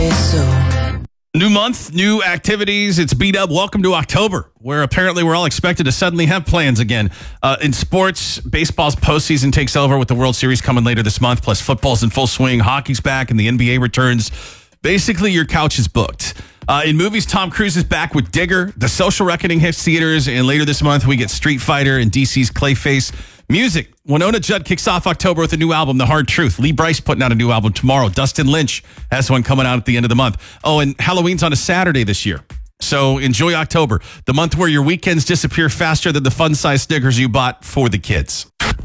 say so. New month, new activities. It's B-Dub. Welcome to October, where apparently we're all expected to suddenly have plans again. In sports, baseball's postseason takes over with the World Series coming later this month, plus football's in full swing, hockey's back, and the NBA returns. Basically, your couch is booked. In movies, Tom Cruise is back with Digger. The Social Reckoning hits theaters, and later this month, we get Street Fighter and DC's Clayface. Music, Winona Judd kicks off October with a new album, The Hard Truth. Lee Brice putting out a new album tomorrow. Dustin Lynch has one coming out at the end of the month. Oh, and Halloween's on a Saturday this year. So enjoy October, the month where your weekends disappear faster than the fun-sized Snickers you bought for the kids.